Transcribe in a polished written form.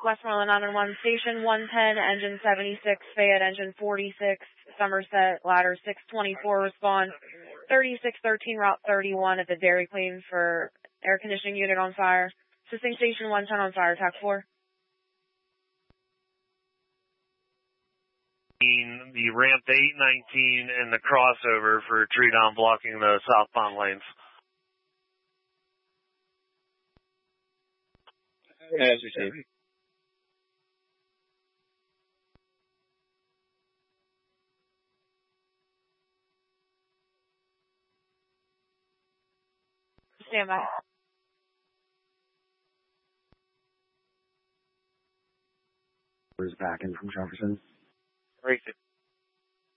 Westmoreland 911, Station 110, Engine 76, Fayette, Engine 46, Somerset, Ladder 624, respond 3613, Route 31 at the Dairy Queen for air conditioning unit on fire. Assisting Station 110 on fire, TAC 4. The ramp 819 and the crossover for tree down blocking the southbound lanes. As received. Stand by. Where's back in from Jefferson? Racing.